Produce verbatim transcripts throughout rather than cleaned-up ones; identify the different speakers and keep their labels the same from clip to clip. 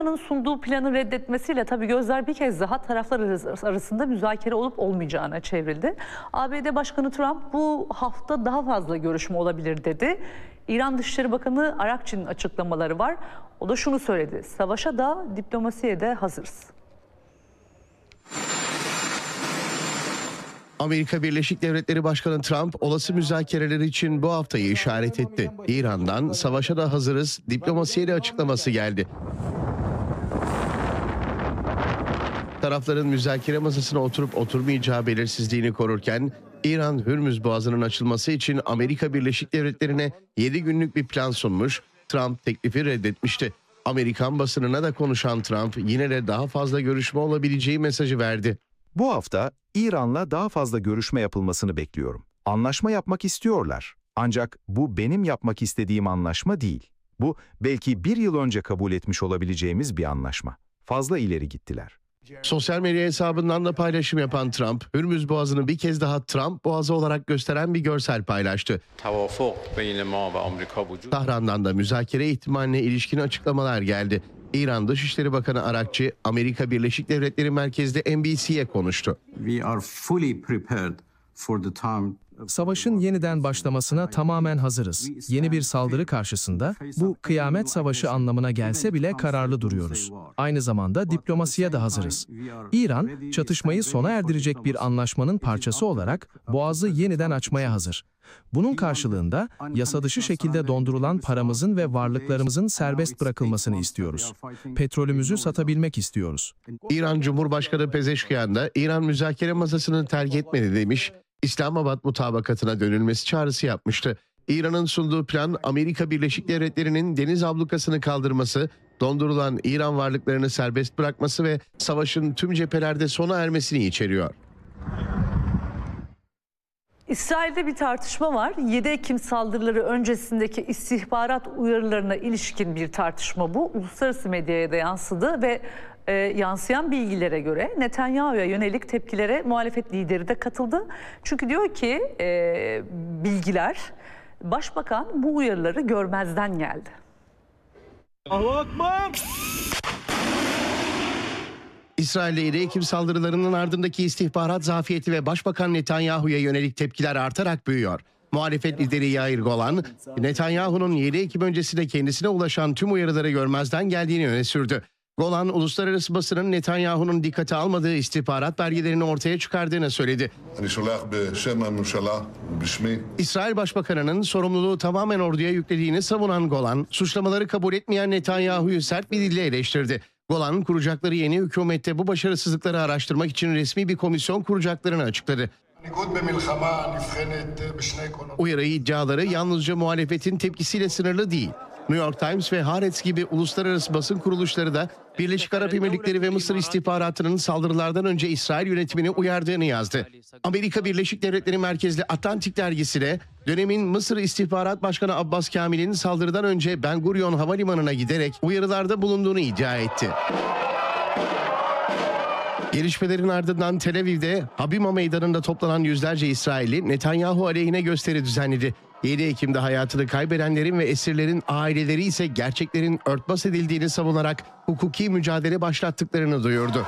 Speaker 1: sunduğu planı reddetmesiyle tabii gözler bir kez daha taraflar arasında müzakere olup olmayacağına çevrildi. A B D Başkanı Trump bu hafta daha fazla görüşme olabilir dedi. İran Dışişleri Bakanı Arakçı'nın açıklamaları var. O da şunu söyledi: savaşa da diplomasiye de hazırız.
Speaker 2: Amerika Birleşik Devletleri Başkanı Trump olası müzakereler için bu haftayı işaret etti. İran'dan savaşa da hazırız, diplomasiye de açıklaması geldi. Tarafların müzakere masasına oturup oturmayacağı belirsizliğini korurken, İran Hürmüz Boğazı'nın açılması için Amerika Birleşik Devletleri'ne yedi günlük bir plan sunmuş. Trump teklifi reddetmişti. Amerikan basınına da konuşan Trump yine de daha fazla görüşme olabileceği mesajı verdi.
Speaker 3: Bu hafta İran'la daha fazla görüşme yapılmasını bekliyorum. Anlaşma yapmak istiyorlar. Ancak bu benim yapmak istediğim anlaşma değil. Bu belki bir yıl önce kabul etmiş olabileceğimiz bir anlaşma. Fazla ileri gittiler.
Speaker 2: Sosyal medya hesabından da paylaşım yapan Trump, Hürmüz Boğazı'nı bir kez daha Trump Boğazı olarak gösteren bir görsel paylaştı. Tahran'dan da müzakere ihtimaline ilişkin açıklamalar geldi. İran Dışişleri Bakanı Arakçı, Amerika Birleşik Devletleri merkezli N B C'ye konuştu.
Speaker 4: Savaşın yeniden başlamasına tamamen hazırız. Yeni bir saldırı karşısında bu kıyamet savaşı anlamına gelse bile kararlı duruyoruz. Aynı zamanda diplomasiye de hazırız. İran, çatışmayı sona erdirecek bir anlaşmanın parçası olarak Boğaz'ı yeniden açmaya hazır. Bunun karşılığında yasa dışı şekilde dondurulan paramızın ve varlıklarımızın serbest bırakılmasını istiyoruz. Petrolümüzü satabilmek istiyoruz.
Speaker 2: İran Cumhurbaşkanı Pezeşkiyan da İran müzakere masasını terk etmedi demiş. İslamabad mutabakatına dönülmesi çağrısı yapmıştı. İran'ın sunduğu plan Amerika Birleşik Devletleri'nin deniz ablukasını kaldırması, dondurulan İran varlıklarını serbest bırakması ve savaşın tüm cephelerde sona ermesini içeriyor.
Speaker 1: İsrail'de bir tartışma var. yedi Ekim saldırıları öncesindeki istihbarat uyarılarına ilişkin bir tartışma bu. Uluslararası medyaya da yansıdı ve e, yansıyan bilgilere göre Netanyahu'ya yönelik tepkilere muhalefet lideri de katıldı. Çünkü diyor ki e, bilgiler, Başbakan bu uyarıları görmezden geldi.
Speaker 5: Allahu Akbar!
Speaker 2: İsrail'de yedi Ekim saldırılarının ardındaki istihbarat zafiyeti ve Başbakan Netanyahu'ya yönelik tepkiler artarak büyüyor. Muhalefet lideri Yair Golan, Netanyahu'nun yedi Ekim öncesinde kendisine ulaşan tüm uyarıları görmezden geldiğini öne sürdü. Golan, uluslararası basının Netanyahu'nun dikkate almadığı istihbarat belgelerini ortaya çıkardığını söyledi. İsrail Başbakanı'nın sorumluluğu tamamen orduya yüklediğini savunan Golan, suçlamaları kabul etmeyen Netanyahu'yu sert bir dille eleştirdi. Golan, kuracakları yeni hükümette bu başarısızlıkları araştırmak için resmi bir komisyon kuracaklarını açıkladı. Uyarı iddiaları yalnızca muhalefetin tepkisiyle sınırlı değil. New York Times ve Haaretz gibi uluslararası basın kuruluşları da Birleşik Arap Emirlikleri ve Mısır istihbaratının saldırılardan önce İsrail yönetimini uyardığını yazdı. Amerika Birleşik Devletleri merkezli Atlantik dergisine dönemin Mısır İstihbarat Başkanı Abbas Kamil'in saldırıdan önce Ben Gurion Havalimanı'na giderek uyarılarda bulunduğunu iddia etti. Gelişmelerin ardından Tel Aviv'de Habima Meydanı'nda toplanan yüzlerce İsrailli Netanyahu aleyhine gösteri düzenledi. yedi Ekim'de hayatını kaybedenlerin ve esirlerin aileleri ise gerçeklerin örtbas edildiğini savunarak hukuki mücadele başlattıklarını duyurdu.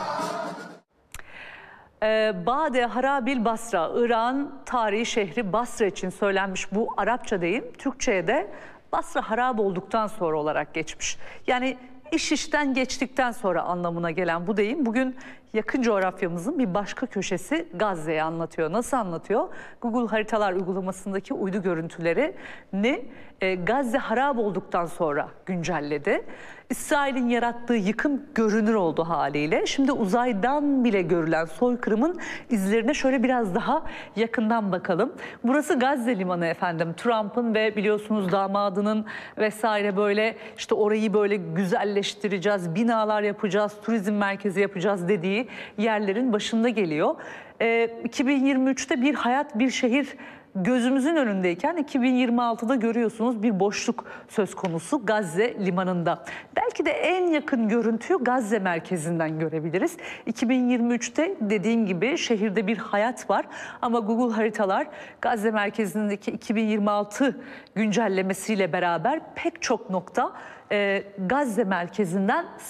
Speaker 1: Ee, Bade Harabil Basra, İran tarihi şehri Basra için söylenmiş bu Arapça deyim, Türkçe'ye de Basra harap olduktan sonra olarak geçmiş. Yani iş işten geçtikten sonra anlamına gelen bu deyim bugün yakın coğrafyamızın bir başka köşesi Gazze'yi anlatıyor. Nasıl anlatıyor? Google Haritalar uygulamasındaki uydu görüntülerini e, Gazze harap olduktan sonra güncelledi. İsrail'in yarattığı yıkım görünür oldu haliyle. Şimdi uzaydan bile görülen soykırımın izlerine şöyle biraz daha yakından bakalım. Burası Gazze limanı efendim. Trump'ın ve biliyorsunuz damadının vesaire böyle işte orayı böyle güzelleştireceğiz, binalar yapacağız, turizm merkezi yapacağız dediği yerlerin başında geliyor. Ee, iki bin yirmi üçte bir hayat bir şehir gözümüzün önündeyken iki bin yirmi altıda görüyorsunuz bir boşluk söz konusu Gazze limanında. Belki de en yakın görüntüyü Gazze merkezinden görebiliriz. iki bin yirmi üçte dediğim gibi şehirde bir hayat var ama Google haritalar Gazze merkezindeki iki bin yirmi altı güncellemesiyle beraber pek çok nokta e, Gazze merkezinden